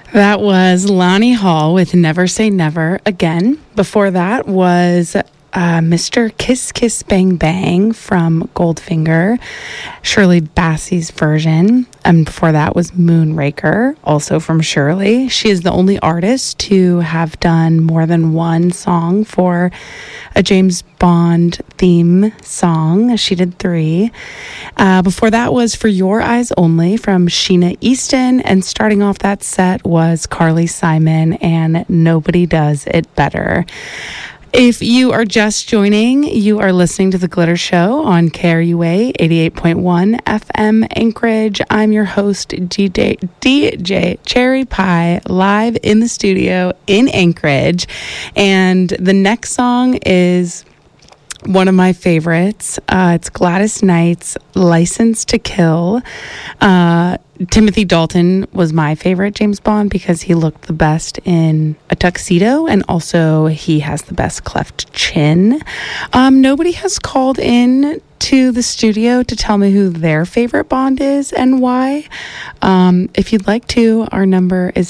That was Lonnie Hall with Never Say Never Again. Before that was Mr. Kiss Kiss Bang Bang from Goldfinger, Shirley Bassey's version. And before that was Moonraker, also from Shirley. She is the only artist to have done more than one song for a James Bond theme song. She did 3. Before that was For Your Eyes Only from Sheena Easton. And starting off that set was Carly Simon and Nobody Does It Better. If you are just joining, you are listening to The Glitter Show on KRUA 88.1 FM Anchorage. I'm your host, DJ Cherry Pie, live in the studio in Anchorage. And the next song is one of my favorites. It's Gladys Knight's License to Kill. Timothy Dalton was my favorite James Bond because he looked the best in a tuxedo, and also he has the best cleft chin. Nobody has called in to the studio to tell me who their favorite Bond is and why. If you'd like to, our number is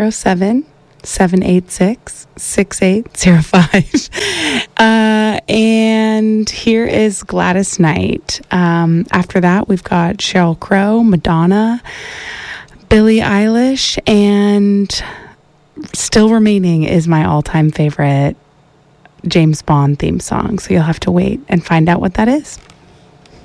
907-786-6805. And here is Gladys Knight. After that, we've got Sheryl Crow, Madonna, Billie Eilish, and still remaining is my all-time favorite James Bond theme song. So you'll have to wait and find out what that is.